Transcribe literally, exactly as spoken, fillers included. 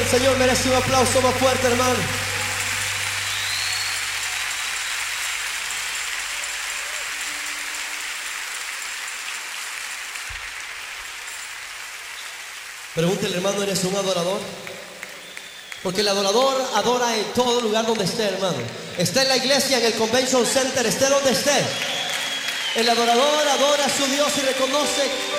Señor merece un aplauso más fuerte, hermano. Pregúntele, hermano, ¿eres un adorador? Porque el adorador adora en todo lugar donde esté, hermano. Esté en la iglesia, en el Convention Center, esté donde esté. El adorador adora a su Dios y reconoce